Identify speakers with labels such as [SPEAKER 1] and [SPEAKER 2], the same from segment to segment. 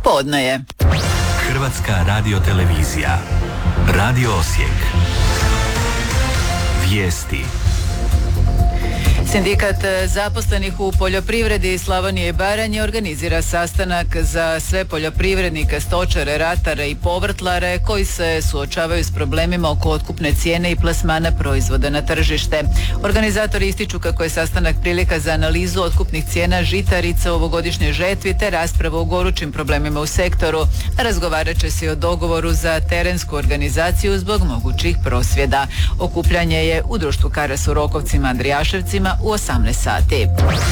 [SPEAKER 1] Podne je.
[SPEAKER 2] Hrvatska radiotelevizija. Radio Osijek. Vijesti.
[SPEAKER 1] Sindikat zaposlenih u poljoprivredi Slavonije i Baranje organizira sastanak za sve poljoprivrednike, stočare, ratare i povrtlare koji se suočavaju s problemima oko otkupne cijene i plasmana proizvoda na tržište. Organizatori ističu kako je sastanak prilika za analizu otkupnih cijena žitarica u ovogodišnjoj žetvi te raspravu o gorućim problemima u sektoru. Razgovarat će se o dogovoru za terensku organizaciju zbog mogućih prosvjeda. Okupljanje je u društvu Karas u Rokovcima, Andrijaševcima u 18 sati.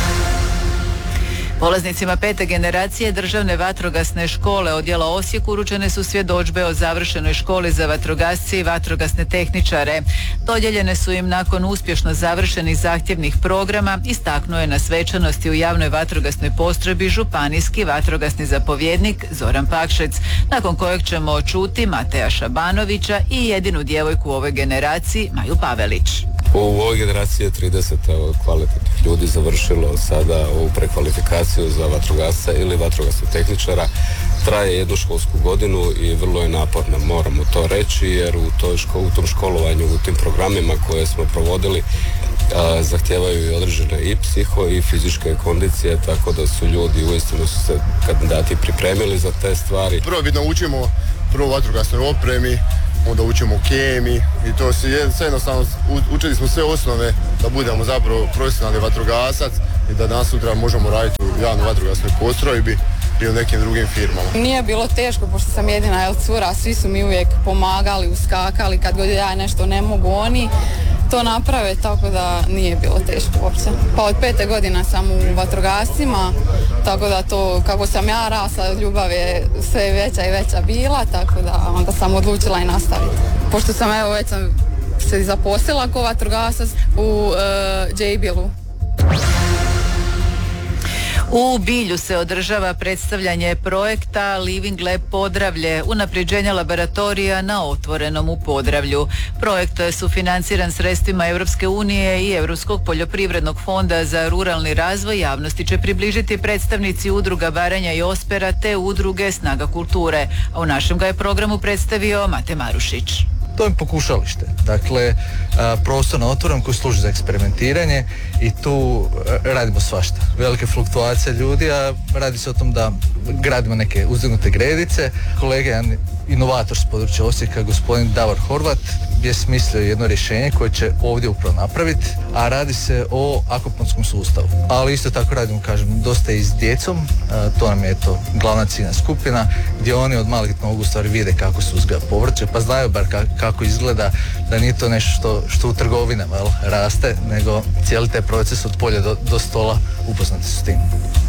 [SPEAKER 1] Polaznicima 5. generacije državne vatrogasne škole odjela Osijek uručene su svjedodžbe o završenoj školi za vatrogasce i vatrogasne tehničare. Dodijeljene su im nakon uspješno završenih zahtjevnih programa, istaknuo je na svečanosti u javnoj vatrogasnoj postrojbi županijski vatrogasni zapovjednik Zoran Pakšec, nakon kojeg ćemo čuti Mateja Šabanovića i jedinu djevojku u ovoj generaciji, Maju Pavelić.
[SPEAKER 3] U ovoj generaciji je 30 kvalitetnih ljudi završilo sada ovu prekvalifikaciju za vatrogasca ili vatrogasnog tehničara. Traje jednu školsku godinu i vrlo je naporna, moramo to reći, jer u tom školovanju, u tim programima koje smo provodili, zahtijevaju i određene i psiho i fizičke kondicije, tako da su ljudi uistinu su se kandidati pripremili za te stvari.
[SPEAKER 4] Prvobitno učimo vatrogasnoj opremi, onda učimo kemiji i to sve jednostavno učili smo sve osnove da budemo zapravo profesionalni vatrogasac i da danas sutra možemo raditi u javnoj vatrogasnoj postrojbi ili u nekim drugim firmama.
[SPEAKER 5] Nije bilo teško pošto sam jedina cura, svi su mi uvijek pomagali, uskakali, kad god ja nešto ne mogu oni to naprave, tako da nije bilo teško uopće. Pa od 5. godina sam u vatrogascima, tako da to kako sam ja rasla, ljubav je sve veća i veća bila, tako da onda sam odlučila i nastaviti. Pošto sam već sam se zaposlila kao vatrogasac u Džejbilu.
[SPEAKER 1] U Bilju se održava predstavljanje projekta Living Lab Podravlje, unapređenja laboratorija na otvorenom u Podravlju. Projekt je sufinanciran sredstvima Europske unije i Europskog poljoprivrednog fonda za ruralni razvoj. Javnosti će približiti predstavnici udruga Baranja i Ospera te udruge Snaga kulture. A u našem ga je programu predstavio Mate Marušić.
[SPEAKER 6] To je pokušalište, dakle prostor na otvorenom koji služi za eksperimentiranje i tu radimo svašta. Velike fluktuacije ljudi, a radi se o tom da gradimo neke uzdignute gredice. Kolega, jedan inovator s područja Osijeka, gospodin Davor Horvat, je smislio jedno rješenje koje će ovdje upravo napraviti, a radi se o akvaponskom sustavu. Ali isto tako radimo, kažem, dosta i s djecom, to nam je to glavna ciljna skupina, gdje oni od malih nogu u stvari vide kako se uzgaja povrće, pa znaju bar kako izgleda, da nije to nešto što u trgovinama raste, nego cijeli taj proces od polja do stola, upoznati su s tim.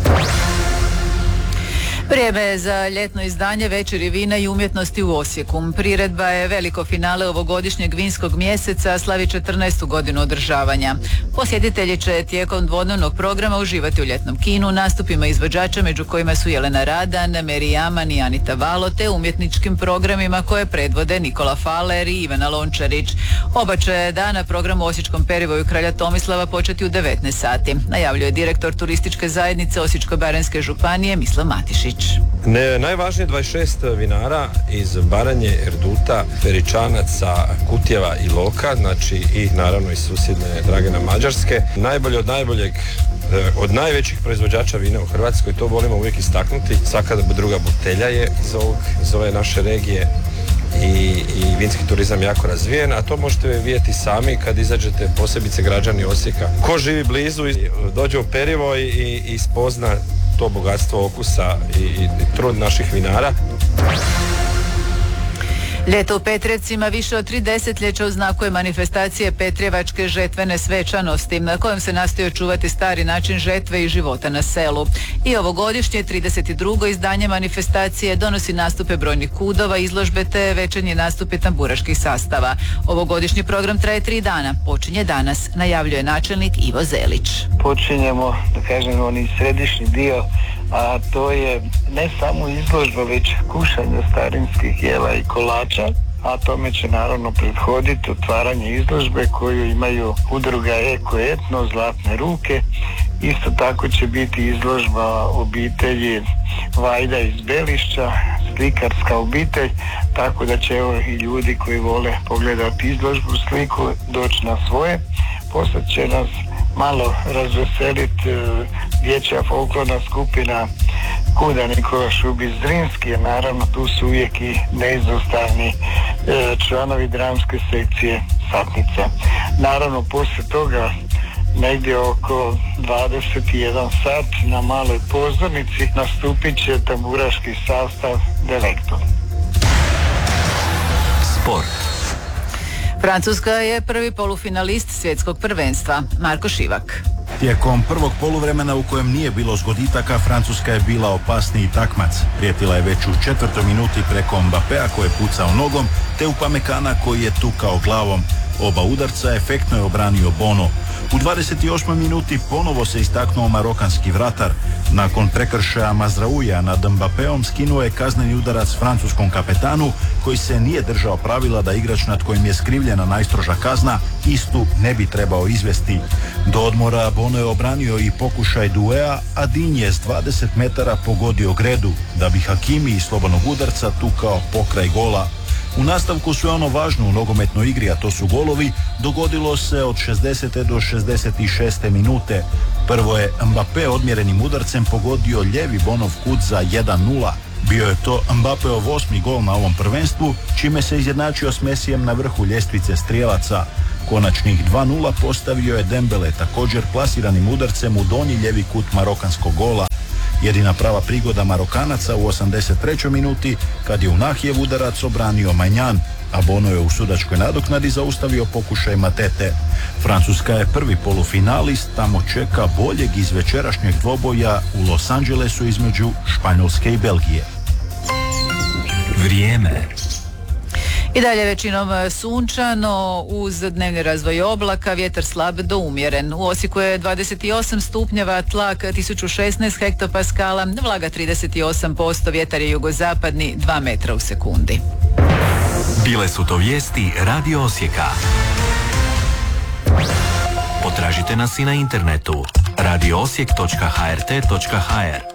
[SPEAKER 1] Vrijeme je za ljetno izdanje Večeri vina i umjetnosti u Osijeku. Priredba je veliko finale ovogodišnjeg vinskog mjeseca, slavi 14. godinu održavanja. Posjetitelji će tijekom dvodnevnog programa uživati u ljetnom kinu, nastupima izvođača među kojima su Jelena Radan, Meri Jaman i Anita Valo, te umjetničkim programima koje predvode Nikola Faler i Ivana Lončarić. Oba će dana program u Osječkom perivoju Kralja Tomislava početi u 19 sati. Najavljuje direktor turističke zajednice Osječko-baranjske županije Mislav Matišić.
[SPEAKER 7] Najvažnije 26 vinara iz Baranje, Erduta, Veričanaca, Kutjeva i Loka, znači i naravno iz susjedne Dragana Mađarske. Najbolje od najboljeg, od najvećih proizvođača vina u Hrvatskoj, to volimo uvijek istaknuti. Svaka druga butelja je iz ove naše regije i vinski turizam jako razvijen, a to možete vidjeti sami kad izađete, posebice građani Osijeka. Ko živi blizu, dođe u Perivoj i spozna to bogatstvo okusa i trud naših vinara.
[SPEAKER 1] Ljeto u Petrijevcima više od 3 desetljeća oznakuje manifestacije Petrijevačke žetvene svečanosti, na kojem se nastoji očuvati stari način žetve i života na selu. I ovogodišnje 32. izdanje manifestacije donosi nastupe brojnih kudova, izložbe te večernje nastupe tamburaških sastava. Ovogodišnji program traje 3 dana. Počinje danas, najavljuje načelnik Ivo Zelić.
[SPEAKER 8] Počinjemo, da kažem, oni središnji dio, a to je ne samo izložba, već kušanje starinskih jela i kolača. a tome će naravno prethoditi otvaranje izložbe koju imaju udruga Eko Etno, Zlatne ruke. Isto tako će biti izložba obitelji Vajda iz Belišća, slikarska obitelj, tako da će evo i ljudi koji vole pogledati izložbu sliku doći na svoje. Poslije će nas malo razveseliti dječja folklorna skupina Kuda Nikola Šubić Zrinski, jer naravno tu su uvijek i neizostavni članovi dramske sekcije Satnica. Naravno poslije toga negdje oko 21 sat na maloj pozornici nastupit će tamburaški sastav Delektor.
[SPEAKER 2] Sport.
[SPEAKER 1] Francuska je prvi polufinalist svjetskog prvenstva. Marko Šivak.
[SPEAKER 9] Tijekom prvog poluvremena u kojem nije bilo zgoditaka, Francuska je bila opasniji takmac. Prijetila je već u 4. minuti preko Mbappéa koji je pucao nogom, te Upamecana koji je tukao glavom. Oba udarca efektno je obranio Bono. U 28. minuti ponovo se istaknuo marokanski vratar. Nakon prekršaja Mazraouija nad Mbappéom skinuo je kazneni udarac francuskom kapetanu koji se nije držao pravila da igrač nad kojim je skrivljena najstroža kazna istu ne bi trebao izvesti. Do odmora Bono je obranio i pokušaj Douéa, a Digne je s 20 metara pogodio gredu da bi Hakimi iz slobodnog udarca tukao pokraj gola. U nastavku sve ono važno u nogometnoj igri, a to su golovi, dogodilo se od 60. do 66. minute. Prvo je Mbappé odmjerenim udarcem pogodio lijevi Bonov kut za 1-0. Bio je to Mbappéov 8. gol na ovom prvenstvu, čime se izjednačio s Mesijem na vrhu ljestvice strijelaca. Konačnih 2-0 postavio je Dembele također plasiranim udarcem u donji lijevi kut marokanskog gola. Jedina prava prigoda Marokanaca u 83. minuti kad je Unahijev udarac obranio Maignan, a Bono je u sudačkoj nadoknadi zaustavio pokušaj Matete. Francuska je prvi polufinalist, tamo čeka boljeg iz večerašnjeg dvoboja u Los Angelesu između Španjolske i Belgije.
[SPEAKER 2] Vrijeme.
[SPEAKER 1] I dalje većinom sunčano, uz dnevni razvoj oblaka, vjetar slab do umjeren. U Osijeku je 28 stupnjeva, tlak 1016 hektopaskala, vlaga 38%, vjetar je jugozapadni 2 metra u sekundi.
[SPEAKER 2] Bile su to vijesti Radio Osijeka. Potražite nas i na internetu radioosijek.hrt.hr.